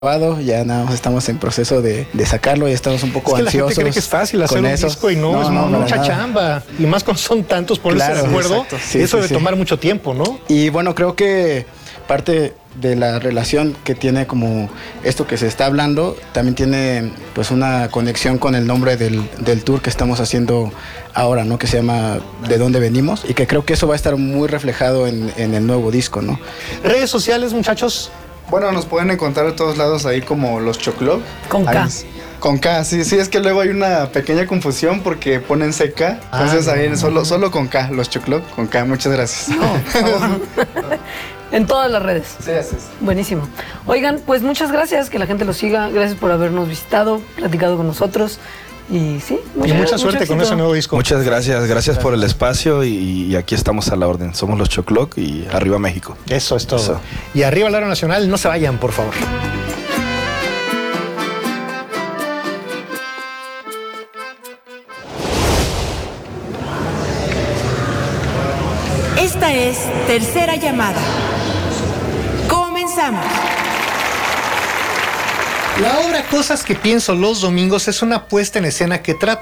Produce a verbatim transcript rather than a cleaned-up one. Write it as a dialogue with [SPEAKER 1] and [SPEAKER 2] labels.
[SPEAKER 1] ya nada más estamos en proceso de, de sacarlo y estamos un poco
[SPEAKER 2] es que
[SPEAKER 1] ansiosos.
[SPEAKER 2] La gente cree que es fácil hacer un
[SPEAKER 1] eso.
[SPEAKER 2] disco y no, no es no, mucha no, chamba. Y más cuando son tantos, ponerse claro, de acuerdo, sí, eso sí, debe sí. tomar mucho tiempo, ¿no?
[SPEAKER 1] Y bueno, creo que parte de la relación que tiene como esto que se está hablando, también tiene pues una conexión con el nombre del, del tour que estamos haciendo ahora, ¿no? Que se llama ¿De dónde venimos? Y que creo que eso va a estar muy reflejado en, en el nuevo disco, ¿no?
[SPEAKER 2] Redes sociales, muchachos.
[SPEAKER 3] Bueno, nos pueden encontrar de todos lados ahí como los Choclog.
[SPEAKER 4] Con K.
[SPEAKER 3] Ahí, con K, sí, sí, es que luego hay una pequeña confusión porque ponen C K. Ah, entonces ahí no. solo, solo con K, los Choclog, con K, muchas gracias.
[SPEAKER 4] No, en todas las redes.
[SPEAKER 3] Sí, así es.
[SPEAKER 4] Buenísimo. Oigan, pues muchas gracias, que la gente los siga. Gracias por habernos visitado, platicado con nosotros. Y sí,
[SPEAKER 2] mucha, y mucha suerte mucho con ese nuevo disco.
[SPEAKER 5] Muchas gracias, gracias por el espacio y, y aquí estamos a la orden. Somos los Chocloc y arriba México.
[SPEAKER 2] Eso es todo. Eso. Y arriba el Aro Nacional, no se vayan, por favor.
[SPEAKER 6] Esta es Tercera Llamada. Comenzamos.
[SPEAKER 2] La obra Cosas que pienso los domingos es una puesta en escena que trata